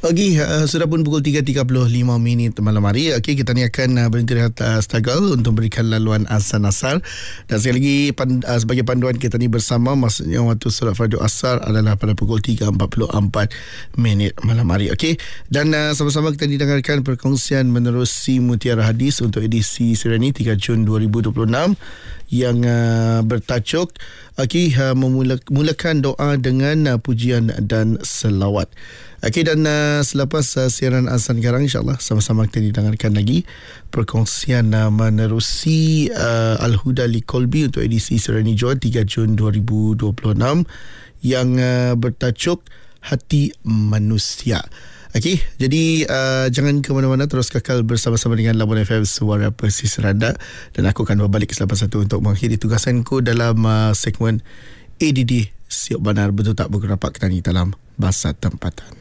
Sudah pun pukul 3.35 malam hari. Okey, kita ni akan berhenti rehat struggle untuk berikan laluan azan asar. Dan sekali lagi sebagai panduan kita ni bersama, maksudnya waktu solat fardu asar adalah pada pukul 3.44 malam hari. Okey, dan sama-sama kita didengarkan perkongsian menerusi Mutiara Hadis untuk edisi Sereni 3 Jun 2026 yang bertajuk memulakan doa dengan pujian dan selawat. Okey, dan selepas siaran azan sekarang, insyaAllah sama-sama kita didengarkan lagi perkongsian menerusi Al-Huda Li Kolbi untuk edisi Sereni Juan 3 Jun 2026 yang bertajuk Hati Manusia. Okey, jadi jangan ke mana-mana, terus kekal bersama-sama dengan Labuan FM Suara Pesisir Anda, dan aku akan berbalik selepas satu untuk mengakhiri tugasanku dalam segmen ADD Siok Banar Betul Tak Bergerapak Ketani dalam Bahasa Tempatan.